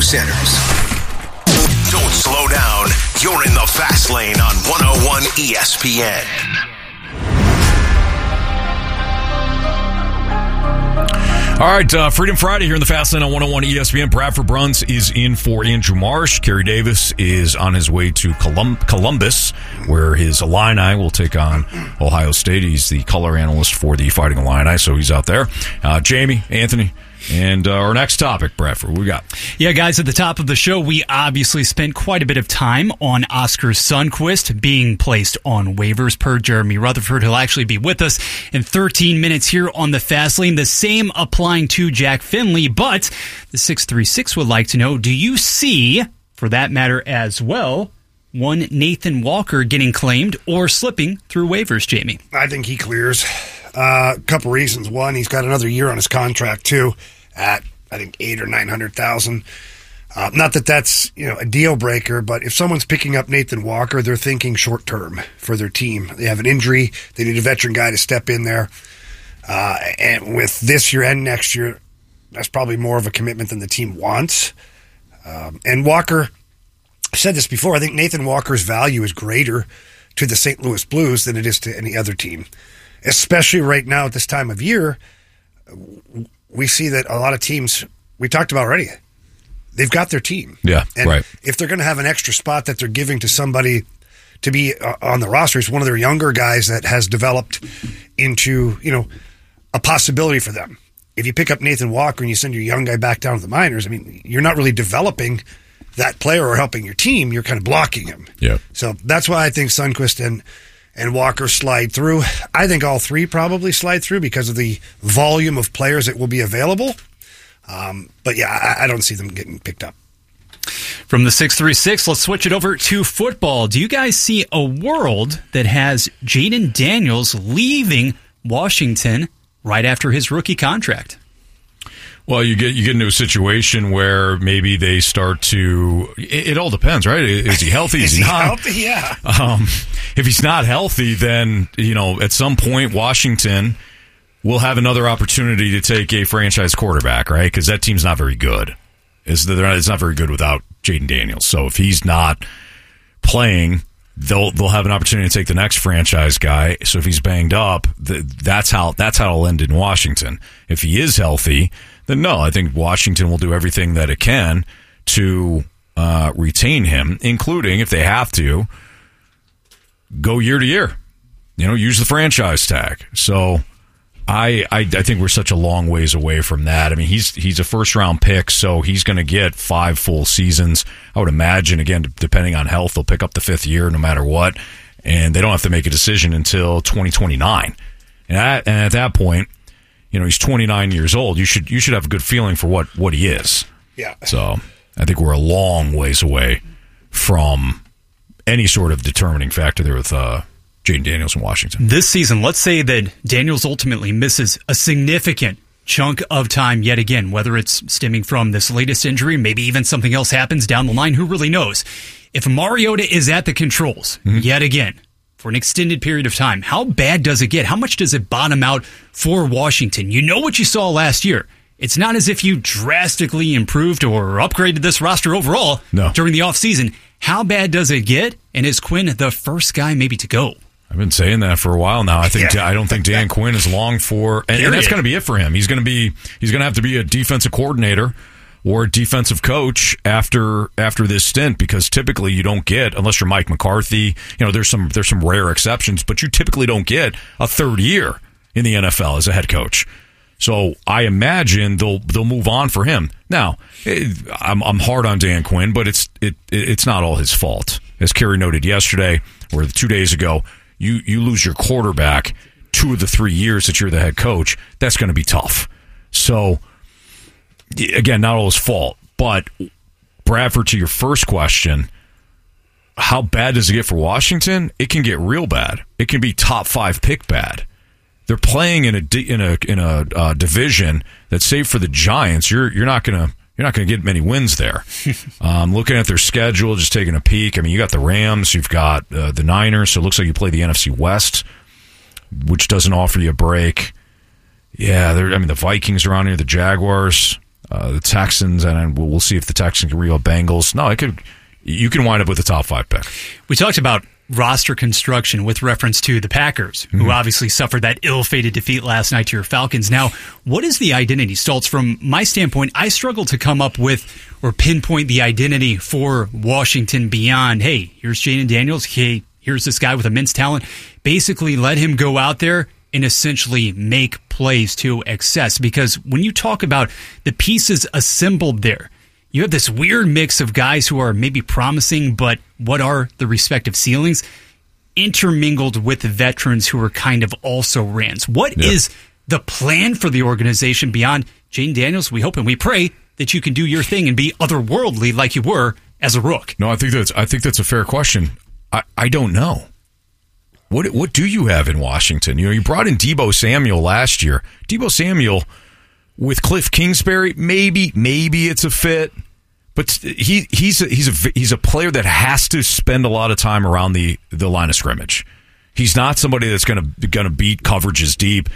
Sanders. Don't slow down. You're in the fast lane on 101 ESPN. All right, Freedom Friday here in the Fast Lane on 101 ESPN. Bradford Bruns is in for Andrew Marsh. Kerry Davis is on his way to Columbus, where his Illini will take on Ohio State. He's the color analyst for the Fighting Illini, so he's out there. Jamie, Anthony, and our next topic, Bradford, what we got? Yeah, guys, at the top of the show, we obviously spent quite a bit of time on Oscar Sundqvist being placed on waivers per Jeremy Rutherford. He'll actually be with us in 13 minutes here on the Fast Lane. The same applying to Jack Finley, but the 636 would like to know, do you see, for that matter as well, one Nathan Walker getting claimed or slipping through waivers, Jamie? I think he clears. A couple reasons. One, he's got another year on his contract too, at I think $800,000 or $900,000. Not that that's a deal breaker, but if someone's picking up Nathan Walker, they're thinking short term for their team. They have an injury, they need a veteran guy to step in there, and with this year and next year, that's probably more of a commitment than the team wants. And Walker, I've said this before, I think Nathan Walker's value is greater to the St. Louis Blues than it is to any other team. Especially right now at this time of year, we see that a lot of teams, we talked about already, they've got their team. Yeah, and right. If they're going to have an extra spot that they're giving to somebody to be on the roster, it's one of their younger guys that has developed into, a possibility for them. If you pick up Nathan Walker and you send your young guy back down to the minors, I mean, you're not really developing that player or helping your team. You're kind of blocking him. Yeah. So that's why I think Sundqvist and Walker slide through. I think all three probably slide through because of the volume of players that will be available. But yeah, I don't see them getting picked up. From the 636, let's switch it over to football. Do you guys see a world that has Jaden Daniels leaving Washington right after his rookie contract? Well, you get into a situation where maybe they start to. It all depends, right? Is he healthy? Is he not healthy? Yeah. If he's not healthy, then at some point Washington will have another opportunity to take a franchise quarterback, right? Because that team's not very good. It's not very good without Jaden Daniels. So if he's not playing, they'll have an opportunity to take the next franchise guy. So if he's banged up, that's how it'll end in Washington. If he is healthy, then no, I think Washington will do everything that it can to retain him, including, if they have to, go year to year. Use the franchise tag. So I think we're such a long ways away from that. I mean, he's a first-round pick, so he's going to get 5 full seasons. I would imagine, again, depending on health, they'll pick up the 5th year no matter what, and they don't have to make a decision until 2029. And at that point, he's 29 years old. You should have a good feeling for what he is. Yeah. So I think we're a long ways away from any sort of determining factor there with Jaden Daniels in Washington. This season, let's say that Daniels ultimately misses a significant chunk of time yet again, whether it's stemming from this latest injury, maybe even something else happens down the line, who really knows? If Mariota is at the controls yet again for an extended period of time, how bad does it get? How much does it bottom out for Washington? You know what you saw last year. It's not as if you drastically improved or upgraded this roster overall during the offseason. How bad does it get? And is Quinn the first guy maybe to go? I've been saying that for a while now. I don't think Dan Quinn is long for, and that's going to be it for him. He's going to have to be a defensive coordinator or a defensive coach after this stint, because typically you don't get, unless you're Mike McCarthy, there's some rare exceptions, but you typically don't get a third year in the NFL as a head coach. So I imagine they'll move on for him. Now, I'm hard on Dan Quinn, but it's not all his fault. As Kerry noted yesterday or 2 days ago, you lose your quarterback 2 of the 3 years that you're the head coach. That's going to be tough. So again, not all his fault. But Bradford, to your first question, how bad does it get for Washington? It can get real bad. It can be top 5 pick bad. They're playing in a division that, save for the Giants, you're not going to get many wins there. Looking at their schedule, just taking a peek. I mean, you got the Rams, you've got the Niners, so it looks like you play the NFC West, which doesn't offer you a break. Yeah, the Vikings are on here, the Jaguars. the Texans, and we'll see if the Texans can reel Bengals. No, you can wind up with a top 5 pick. We talked about roster construction with reference to the Packers, who obviously suffered that ill-fated defeat last night to your Falcons. Now, what is the identity? Stoltz, from my standpoint, I struggle to come up with or pinpoint the identity for Washington beyond, hey, here's Jaden Daniels, hey, here's this guy with immense talent. Basically, let him go out there and essentially make plays to excess. Because when you talk about the pieces assembled there, you have this weird mix of guys who are maybe promising, but what are the respective ceilings, intermingled with veterans who are kind of also rans. What is the plan for the organization beyond Jaden Daniels? We hope and we pray that you can do your thing and be otherworldly like you were as a Rook. No, I think that's a fair question. I don't know. What do you have in Washington? You brought in Deebo Samuel last year. Deebo Samuel with Cliff Kingsbury, maybe it's a fit, but he's a player that has to spend a lot of time around the line of scrimmage. He's not somebody that's going to beat coverages deep.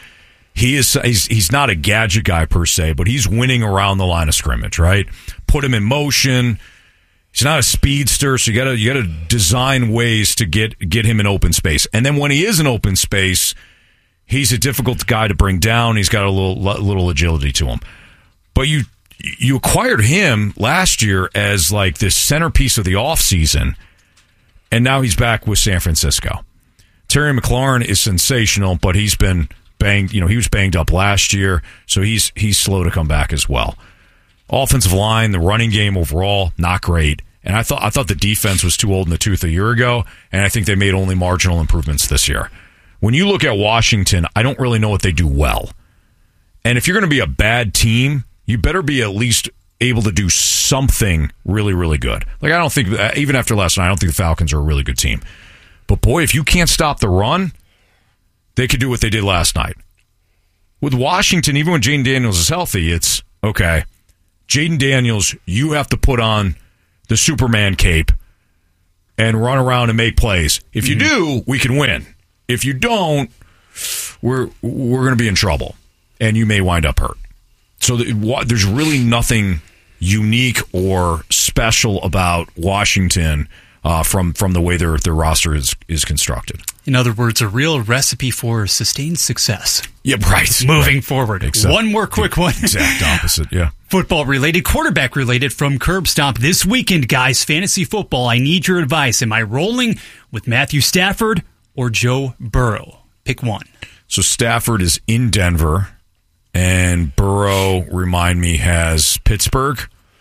He's not a gadget guy per se, but he's winning around the line of scrimmage, right? Put him in motion. He's not a speedster, so you got to design ways to get him in open space. And then when he is in open space, he's a difficult guy to bring down. He's got a little agility to him. But you acquired him last year as like this centerpiece of the offseason, and now he's back with San Francisco. Terry McLaurin is sensational, but he's been banged. He was banged up last year, so he's slow to come back as well. Offensive line, the running game overall, not great. And I thought the defense was too old in the tooth a year ago, and I think they made only marginal improvements this year. When you look at Washington, I don't really know what they do well. And if you're going to be a bad team, you better be at least able to do something really, really good. Like, I don't think, even after last night, I don't think the Falcons are a really good team. But boy, if you can't stop the run, they could do what they did last night. With Washington, even when Jaden Daniels is healthy, it's, okay, Jaden Daniels, you have to put on the Superman cape and run around and make plays. If you do, we can win. If you don't, we're going to be in trouble, and you may wind up hurt. So there's really nothing unique or special about Washington from the way their roster is constructed. In other words, a real recipe for sustained success. Yeah, right. Moving forward. One more quick one. Exact opposite, yeah. Football related, quarterback related from Curb Stomp this weekend, guys. Fantasy football, I need your advice. Am I rolling with Matthew Stafford or Joe Burrow? Pick one. So Stafford is in Denver, and Burrow, remind me, has Pittsburgh.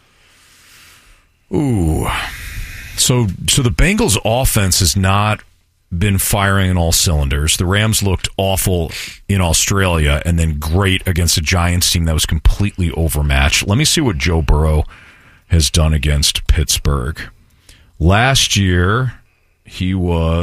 Ooh. So the Bengals offense has not been firing in all cylinders. The Rams looked awful in Australia and then great against a Giants team that was completely overmatched. Let me see what Joe Burrow has done against Pittsburgh. Last year, they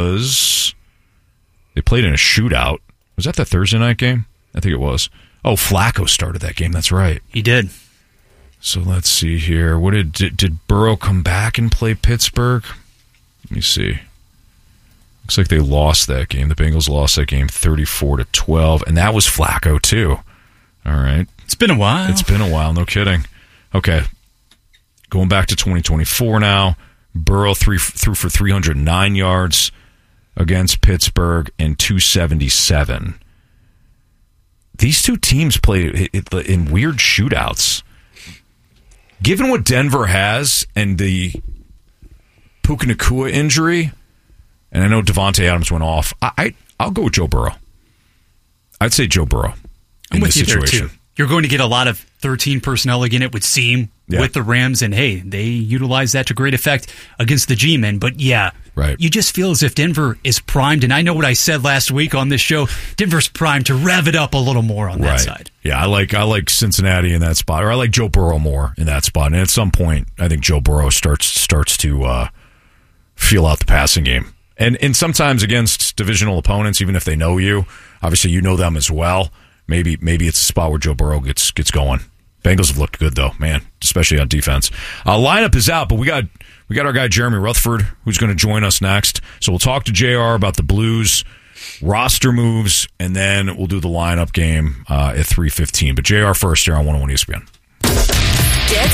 played in a shootout. Was that the Thursday night game? I think it was. Oh, Flacco started that game. That's right. He did. So let's see here. What did Burrow come back and play Pittsburgh? Let me see. Looks like they lost that game. The Bengals lost that game 34-12, and that was Flacco too. All right. It's been a while. It's been a while, no kidding. Okay. Going back to 2024 now. Burrow threw for 309 yards against Pittsburgh and 277. These two teams played in weird shootouts. Given what Denver has and the Puka Nacua injury, and I know Devontae Adams went off, I'll go with Joe Burrow. I'd say Joe Burrow in this situation. There too. You're going to get a lot of 13 personnel again, it would seem, with the Rams, and hey, they utilize that to great effect against the G-men. But yeah, right. You just feel as if Denver is primed, and I know what I said last week on this show, Denver's primed to rev it up a little more on that side. Yeah, I like Cincinnati in that spot, or I like Joe Burrow more in that spot. And at some point, I think Joe Burrow starts to feel out the passing game. And sometimes against divisional opponents, even if they know you, obviously you know them as well. Maybe it's a spot where Joe Burrow gets going. Bengals have looked good though, man, especially on defense. Lineup is out, but we got our guy Jeremy Rutherford who's going to join us next. So we'll talk to JR about the Blues roster moves, and then we'll do the lineup game at 3:15. But JR first here on 101 ESPN.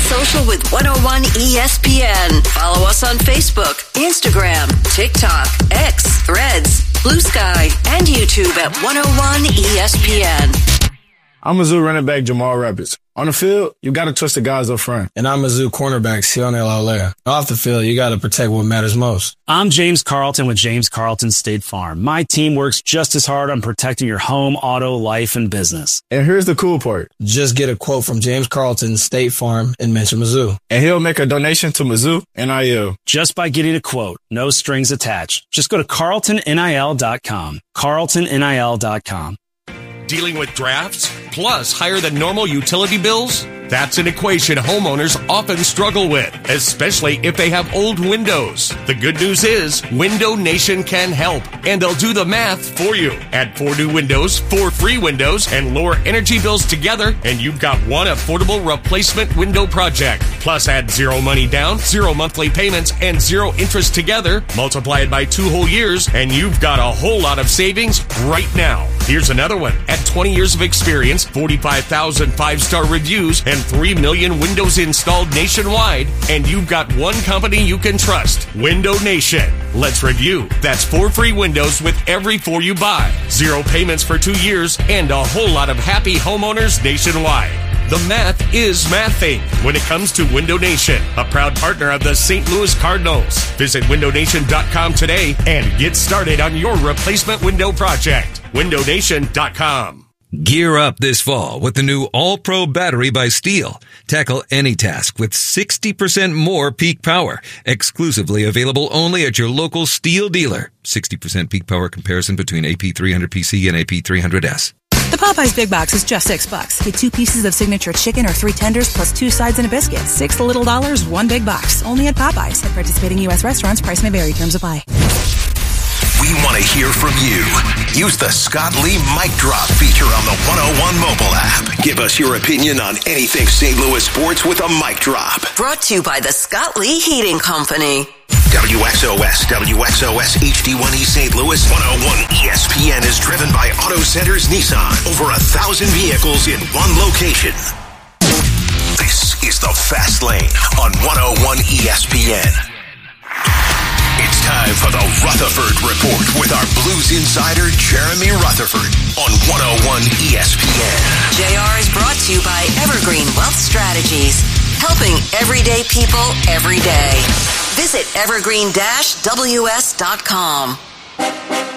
social with 101 ESPN. Follow us on Facebook, Instagram, TikTok, X, Threads, Blue Sky, and YouTube at 101 ESPN. I'm Mizzou running back Jamal Rabbits. On the field, you got to trust the guys up front. And I'm Mizzou cornerback Sione Laulea. Off the field, you got to protect what matters most. I'm James Carlton with James Carlton State Farm. My team works just as hard on protecting your home, auto, life, and business. And here's the cool part. Just get a quote from James Carlton State Farm and mention Mizzou. And he'll make a donation to Mizzou NIL. Just by getting a quote. No strings attached. Just go to CarltonNIL.com. CarltonNIL.com. Dealing with drafts, plus higher than normal utility bills? That's an equation homeowners often struggle with, especially if they have old windows. The good news is Window Nation can help, and they'll do the math for you. Add 4 new windows, 4 free windows, and lower energy bills together, and you've got one affordable replacement window project. Plus add 0 money down, 0 monthly payments, and 0 interest together. Multiply it by 2 whole years, and you've got a whole lot of savings right now. Here's another one. At 20 years of experience, 45,000 5-star reviews, and 3 million windows installed nationwide, and you've got one company you can trust, Window Nation. Let's review. That's 4 free windows with every 4 you buy, 0 payments for 2 years, and a whole lot of happy homeowners nationwide. The math is mathing when it comes to Window Nation, a proud partner of the St. Louis Cardinals. Visit windownation.com today and get started on your replacement window project. windownation.com. Gear up this fall with the new All-Pro battery by Steel. Tackle any task with 60% more peak power. Exclusively available only at your local Steel dealer. 60% peak power comparison between AP300PC and AP300S. The Popeyes Big Box is just $6. Get 2 pieces of signature chicken or 3 tenders plus 2 sides and a biscuit. $6 little dollars, 1 big box. Only at Popeyes. At participating U.S. restaurants, price may vary. Terms apply. We want to hear from you. Use the Scott Lee Mic Drop feature on the 101 mobile app. Give us your opinion on anything St. Louis sports with a mic drop. Brought to you by the Scott Lee Heating Company. WXOS HD1E St. Louis 101 ESPN is driven by Auto Centers Nissan. Over 1,000 vehicles in one location. This is the Fast Lane on 101 ESPN. It's time for the Rutherford Report with our Blues insider, Jeremy Rutherford, on 101 ESPN. JR is brought to you by Evergreen Wealth Strategies, helping everyday people every day. Visit evergreen-ws.com.